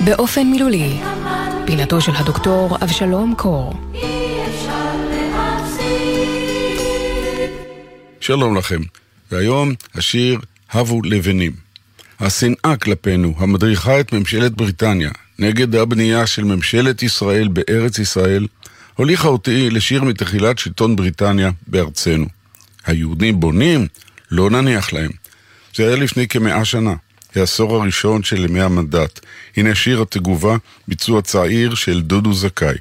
באופן מילולי, פינתו של הדוקטור אבשלום קור. שלום לכם, והיום השיר הבו לבנים. השנאה כלפינו, המדריכה את ממשלת בריטניה נגד הבנייה של ממשלת ישראל בארץ ישראל, הוליכה אותי לשיר מתחילת שלטון בריטניה בארצנו. היהודים בונים, לא נניח להם. זה היה לפני כ100 שנה, העשור הראשון של ימי המנדט. הנה שיר התגובה, ביצוע צעיר של דודו זכאי.